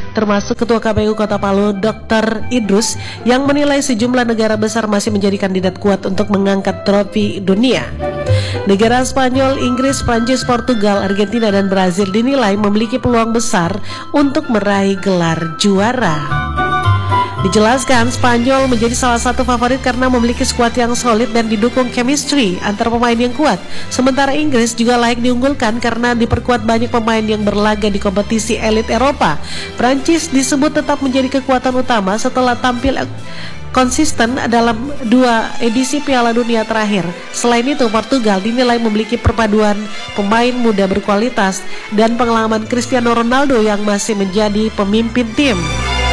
termasuk Ketua KPU Kota Palu Dr. Idrus yang menilai sejumlah negara besar masih menjadi kandidat kuat untuk mengangkat trofi dunia. Negara Spanyol, Inggris, Prancis, Portugal, Argentina, dan Brazil dinilai memiliki peluang besar untuk meraih gelar juara. Dijelaskan, Spanyol menjadi salah satu favorit karena memiliki skuad yang solid dan didukung chemistry antar pemain yang kuat. Sementara Inggris juga layak diunggulkan karena diperkuat banyak pemain yang berlaga di kompetisi elit Eropa. Prancis disebut tetap menjadi kekuatan utama setelah tampil konsisten dalam 2 edisi Piala Dunia terakhir. Selain itu, Portugal dinilai memiliki perpaduan pemain muda berkualitas dan pengalaman Cristiano Ronaldo yang masih menjadi pemimpin tim.